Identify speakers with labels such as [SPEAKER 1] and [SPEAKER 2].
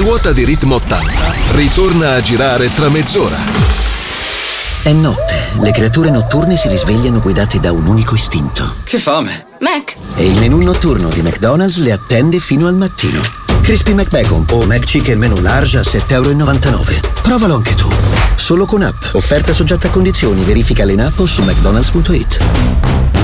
[SPEAKER 1] ruota di Ritmo 80 ritorna a girare tra mezz'ora.
[SPEAKER 2] È notte, le creature notturne si risvegliano guidate da un unico istinto.
[SPEAKER 3] Che fame!
[SPEAKER 4] Mac!
[SPEAKER 2] E il menù notturno di McDonald's le attende fino al mattino. Crispy McBacon o McChicken menù large a €7,99. Provalo anche tu. Solo con app. Offerta soggetta a condizioni. Verifica le in app o su mcdonalds.it.